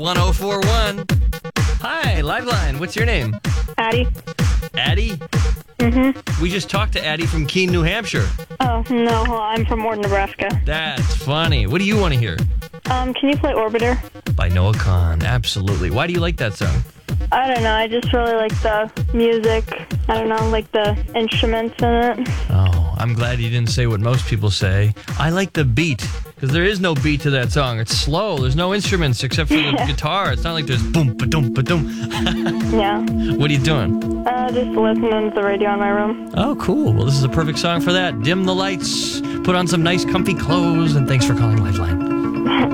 1041. Hi, Liveline. What's your name? Addie. Addie? Mm-hmm. We just talked to Addie from Keene, New Hampshire. Oh, no, I'm from Ord, Nebraska. That's funny. What do you want to hear? Can you play Orbiter? By Noah Kahan. Absolutely. Why do you like that song? I don't know, I just really like the music. I don't know, like the instruments in it. Oh, I'm glad you didn't say what most people say. I like the beat, because there is no beat to that song. It's slow. There's no instruments except for the guitar. It's not like there's boom, ba-dum, ba-dum. Yeah. What are you doing? Just listening to the radio in my room. Oh, cool. Well, this is a perfect song for that. Dim the lights, put on some nice comfy clothes, and thanks for calling Lifeline.